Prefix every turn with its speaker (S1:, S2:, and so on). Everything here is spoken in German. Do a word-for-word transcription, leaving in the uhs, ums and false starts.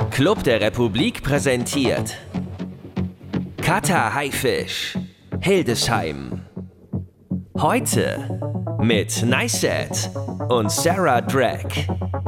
S1: Club der Republik präsentiert Cutter Haifisch, Hildesheim. Heute mit Niceset und Sarah Drag.